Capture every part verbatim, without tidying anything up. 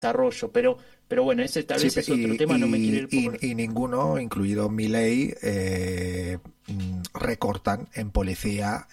desarrollo, pero, pero bueno, ese tal Sí, vez pe- es otro y, tema, no me quiero y- ir por... y- y ninguno, incluido Milei, eh, mm, recortan en policía,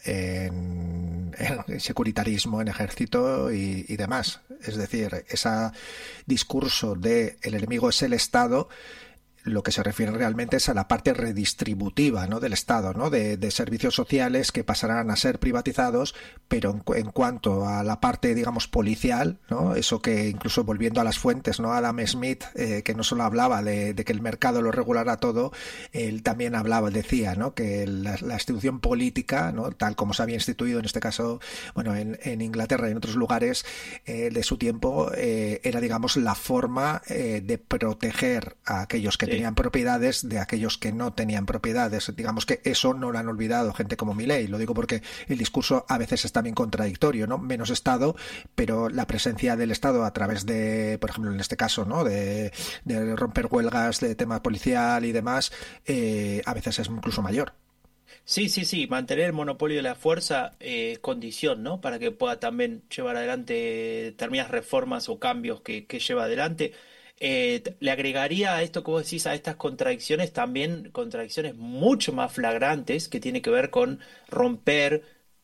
en, en securitarismo, en ejército y, y demás. Es decir, ese discurso de el enemigo es el Estado, lo que se refiere realmente es a la parte redistributiva, ¿no?, del Estado, ¿no?, de, de servicios sociales que pasarán a ser privatizados, pero en, en, cuanto a la parte, digamos, policial, ¿no?, eso que incluso volviendo a las fuentes, ¿no?, Adam Smith, eh, que no solo hablaba de, de que el mercado lo regulara todo, él también hablaba, decía, ¿no?, que la, la institución política, ¿no?, tal como se había instituido en este caso, bueno, en, en Inglaterra y en otros lugares eh, de su tiempo, eh, era, digamos, la forma eh, de proteger a aquellos que Sí. tenían propiedades de aquellos que no tenían propiedades. Digamos que eso no lo han olvidado gente como Milei. Lo digo porque el discurso a veces es también contradictorio, ¿no? Menos Estado, pero la presencia del Estado a través de, por ejemplo, en este caso, ¿no?, de, de romper huelgas de tema policial y demás, eh, a veces es incluso mayor. Sí, sí, sí, mantener el monopolio de la fuerza eh, es condición, ¿no? Para que pueda también llevar adelante determinadas reformas o cambios que, que lleva adelante. Eh, t- le agregaría a esto que vos decís, a estas contradicciones, también contradicciones mucho más flagrantes que tiene que ver con romper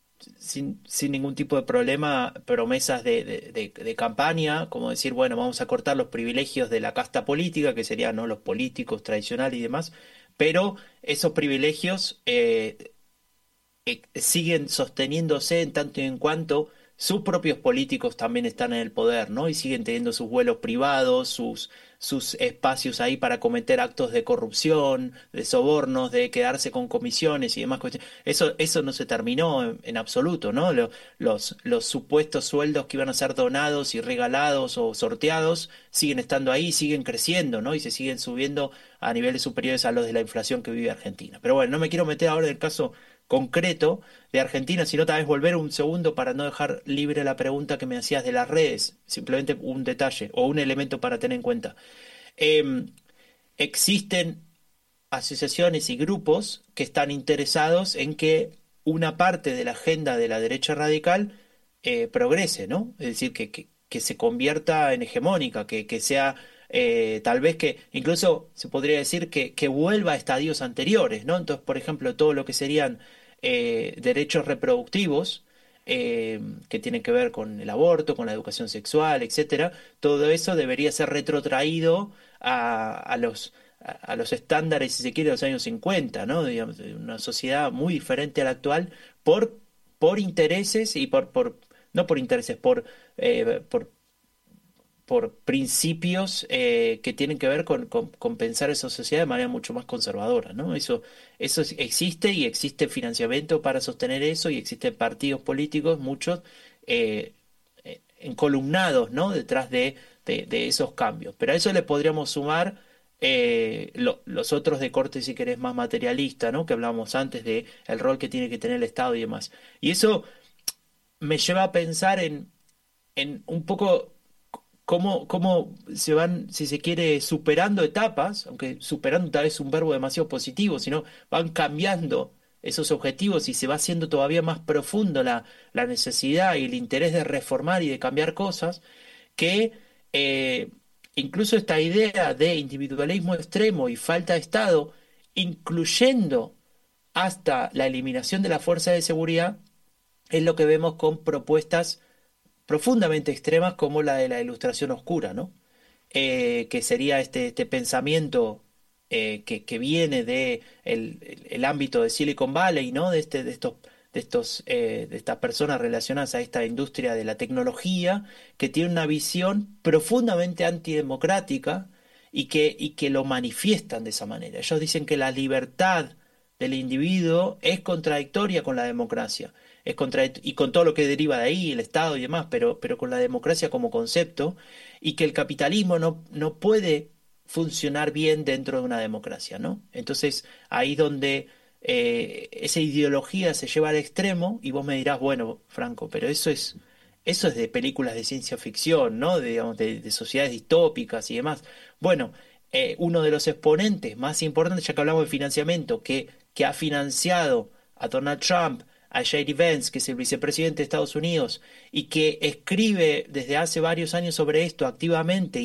sin, sin ningún tipo de problema promesas de, de, de- de campaña, como decir, bueno, vamos a cortar los privilegios de la casta política, que serían, ¿no?, los políticos tradicionales y demás, pero esos privilegios eh, eh, siguen sosteniéndose en tanto y en cuanto sus propios políticos también están en el poder, ¿no? Y siguen teniendo sus vuelos privados, sus, sus espacios ahí para cometer actos de corrupción, de sobornos, de quedarse con comisiones y demás cuestiones. Eso, eso no se terminó en, en absoluto, ¿no? Lo- los, los supuestos sueldos que iban a ser donados y regalados o sorteados siguen estando ahí, siguen creciendo, ¿no? Y se siguen subiendo a niveles superiores a los de la inflación que vive Argentina. Pero bueno, no me quiero meter ahora en el caso concreto de Argentina, sino tal vez volver un segundo para no dejar libre la pregunta que me hacías de las redes, simplemente un detalle o un elemento para tener en cuenta. Em, Existen asociaciones y grupos que están interesados en que una parte de la agenda de la derecha radical eh, progrese, ¿no? Es decir, que, que, que se convierta en hegemónica, que, que sea eh, tal vez que incluso se podría decir que, que vuelva a estadios anteriores, ¿no? Entonces, por ejemplo, todo lo que serían eh, derechos reproductivos, eh, que tienen que ver con el aborto, con la educación sexual, etcétera, todo eso debería ser retrotraído a, a los a, a los estándares, si se quiere, de los años cincuenta, ¿no? Digamos, de una sociedad muy diferente a la actual por, por intereses y por, por, no por intereses, por, eh, por, por principios eh, que tienen que ver con, con, con pensar esa sociedad de manera mucho más conservadora, ¿no? Eso, eso es- existe y existe financiamiento para sostener eso y existen partidos políticos, muchos, eh, eh, encolumnados, ¿no?, detrás de, de, de esos cambios. Pero a eso le podríamos sumar eh, lo- los otros de corte, si querés, más materialista, ¿no?, que hablábamos antes de el rol que tiene que tener el Estado y demás. Y eso me lleva a pensar en, en un poco cómo, cómo se van, si se quiere, superando etapas, aunque superando tal vez es un verbo demasiado positivo, sino van cambiando esos objetivos y se va haciendo todavía más profundo la, la necesidad y el interés de reformar y de cambiar cosas, que eh, incluso esta idea de individualismo extremo y falta de Estado, incluyendo hasta la eliminación de la fuerza de seguridad, es lo que vemos con propuestas profundamente extremas como la de la ilustración oscura, ¿no? Eh, que sería este, este pensamiento eh, que, que viene de el, el- el ámbito de Silicon Valley, ¿no? De este, de estos, de estos, eh, de estas personas relacionadas a esta industria de la tecnología, que tiene una visión profundamente antidemocrática y que, y que lo manifiestan de esa manera. Ellos dicen que la libertad del individuo es contradictoria con la democracia es contradic- y con todo lo que deriva de ahí, el Estado y demás, pero, pero con la democracia como concepto, y que el capitalismo no, no puede funcionar bien dentro de una democracia, ¿no? Entonces, ahí donde eh, esa ideología se lleva al extremo, y vos me dirás, bueno, Franco, pero eso es, eso es de películas de ciencia ficción, ¿no? De, digamos, de, de sociedades distópicas y demás. Bueno, eh, uno de los exponentes más importantes, ya que hablamos de financiamiento, que, que ha financiado a Donald Trump, a J D Vance, que es el vicepresidente de Estados Unidos, y que escribe desde hace varios años sobre esto activamente